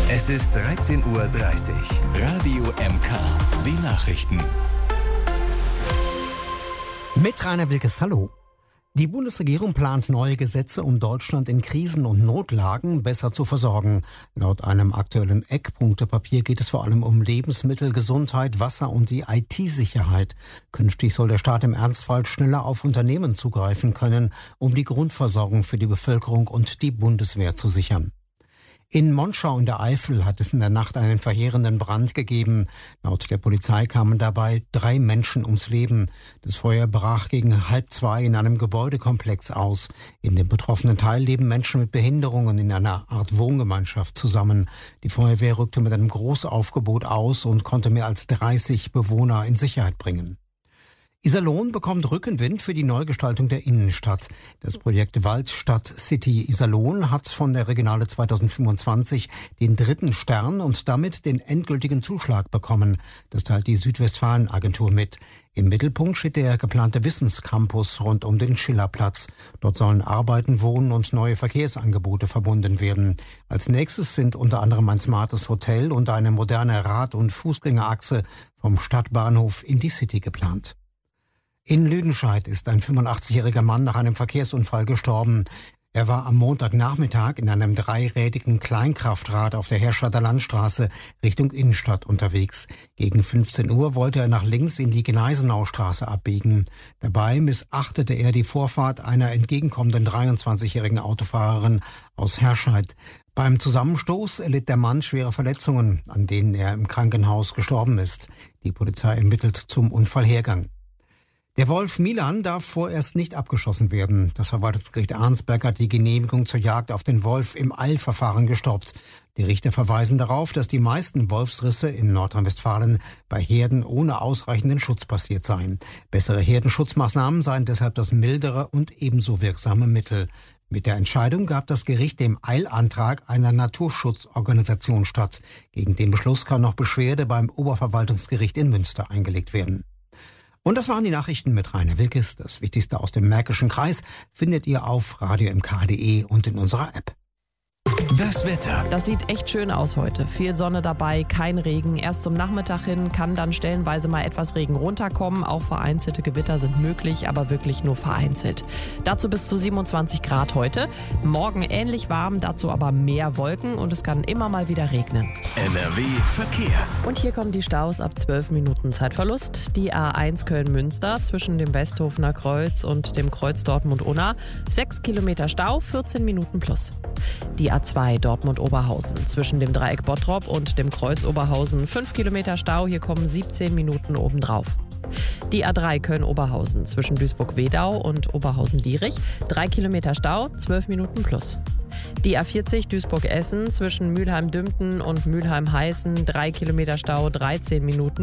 Es ist 13:30 Uhr. Radio MK. Die Nachrichten. Mit Rainer Wilkes, hallo. Die Bundesregierung plant neue Gesetze, um Deutschland in Krisen und Notlagen besser zu versorgen. Laut einem aktuellen Eckpunktepapier geht es vor allem um Lebensmittel, Gesundheit, Wasser und die IT-Sicherheit. Künftig soll der Staat im Ernstfall schneller auf Unternehmen zugreifen können, um die Grundversorgung für die Bevölkerung und die Bundeswehr zu sichern. In Monschau in der Eifel hat es in der Nacht einen verheerenden Brand gegeben. Laut der Polizei kamen dabei 3 Menschen ums Leben. Das Feuer brach gegen 1:30 in einem Gebäudekomplex aus. In dem betroffenen Teil leben Menschen mit Behinderungen in einer Art Wohngemeinschaft zusammen. Die Feuerwehr rückte mit einem Großaufgebot aus und konnte mehr als 30 Bewohner in Sicherheit bringen. Iserlohn bekommt Rückenwind für die Neugestaltung der Innenstadt. Das Projekt Waldstadt City Iserlohn hat von der Regionale 2025 den 3. Stern und damit den endgültigen Zuschlag bekommen. Das teilt die Südwestfalen-Agentur mit. Im Mittelpunkt steht der geplante Wissenscampus rund um den Schillerplatz. Dort sollen Arbeiten, Wohnen und neue Verkehrsangebote verbunden werden. Als nächstes sind unter anderem ein smartes Hotel und eine moderne Rad- und Fußgängerachse vom Stadtbahnhof in die City geplant. In Lüdenscheid ist ein 85-jähriger Mann nach einem Verkehrsunfall gestorben. Er war am Montagnachmittag in einem 3-rädigen Kleinkraftrad auf der Herstadter Landstraße Richtung Innenstadt unterwegs. Gegen 15 Uhr wollte er nach links in die Gneisenaustraße abbiegen. Dabei missachtete er die Vorfahrt einer entgegenkommenden 23-jährigen Autofahrerin aus Herscheid. Beim Zusammenstoß erlitt der Mann schwere Verletzungen, an denen er im Krankenhaus gestorben ist. Die Polizei ermittelt zum Unfallhergang. Der Wolf Milan darf vorerst nicht abgeschossen werden. Das Verwaltungsgericht Arnsberg hat die Genehmigung zur Jagd auf den Wolf im Eilverfahren gestoppt. Die Richter verweisen darauf, dass die meisten Wolfsrisse in Nordrhein-Westfalen bei Herden ohne ausreichenden Schutz passiert seien. Bessere Herdenschutzmaßnahmen seien deshalb das mildere und ebenso wirksame Mittel. Mit der Entscheidung gab das Gericht dem Eilantrag einer Naturschutzorganisation statt. Gegen den Beschluss kann noch Beschwerde beim Oberverwaltungsgericht in Münster eingelegt werden. Und das waren die Nachrichten mit Rainer Wilkes. Das Wichtigste aus dem Märkischen Kreis findet ihr auf radiomk.de und in unserer App. Das Wetter. Das sieht echt schön aus heute. Viel Sonne dabei, kein Regen. Erst zum Nachmittag hin kann dann stellenweise mal etwas Regen runterkommen. Auch vereinzelte Gewitter sind möglich, aber wirklich nur vereinzelt. Dazu bis zu 27 Grad heute. Morgen ähnlich warm, dazu aber mehr Wolken und es kann immer mal wieder regnen. NRW Verkehr. Und hier kommen die Staus ab 12 Minuten Zeitverlust. Die A1 Köln-Münster zwischen dem Westhofener Kreuz und dem Kreuz Dortmund-Unna. 6 Kilometer Stau, 14 Minuten plus. Die A2 Dortmund-Oberhausen zwischen dem Dreieck Bottrop und dem Kreuz Oberhausen 5 Kilometer Stau, hier kommen 17 Minuten obendrauf. Die A3 Köln-Oberhausen zwischen Duisburg-Wedau und Oberhausen-Dierich 3 Kilometer Stau, 12 Minuten plus. Die A40 Duisburg-Essen zwischen Mülheim-Dümpten und Mülheim-Heißen 3 Kilometer Stau, 13 Minuten.